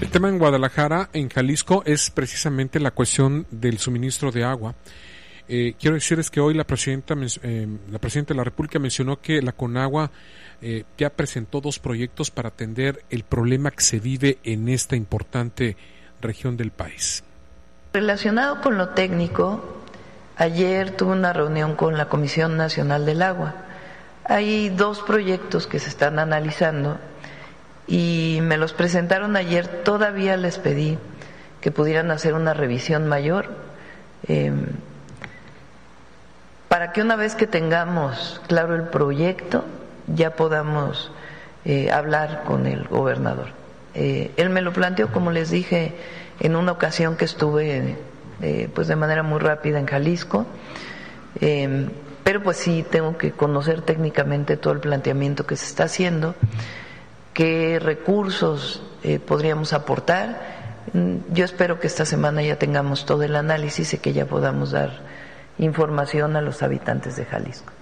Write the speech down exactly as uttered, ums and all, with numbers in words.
El tema en Guadalajara, en Jalisco, es precisamente la cuestión del suministro de agua. Eh, quiero decirles que hoy la presidenta, eh, la presidenta de la República mencionó que la Conagua eh, ya presentó dos proyectos para atender el problema que se vive en esta importante región del país. Relacionado con lo técnico, ayer tuve una reunión con la Comisión Nacional del Agua. Hay dos proyectos que se están analizando y me los presentaron ayer. Todavía les pedí que pudieran hacer una revisión mayor eh, para que una vez que tengamos claro el proyecto ya podamos eh, hablar con el gobernador. Eh, él me lo planteó, como les dije, en una ocasión que estuve eh, pues de manera muy rápida en Jalisco, eh, pero pues sí tengo que conocer técnicamente todo el planteamiento que se está haciendo, qué recursos eh, podríamos aportar. Yo espero que esta semana ya tengamos todo el análisis y que ya podamos dar información a los habitantes de Jalisco.